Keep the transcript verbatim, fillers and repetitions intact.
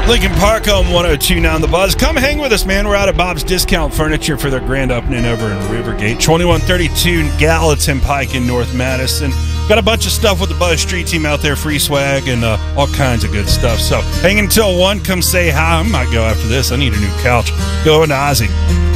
Lincoln Park on one oh two point nine The Buzz. Come hang with us, man. We're out at Bob's Discount Furniture for their grand opening over in Rivergate. twenty-one thirty-two Gallatin Pike in North Madison. Got a bunch of stuff with the Buzz Street Team out there, free swag and uh, all kinds of good stuff. So hang until one. Come say hi. I might go after this. I need a new couch. Go into Ozzy.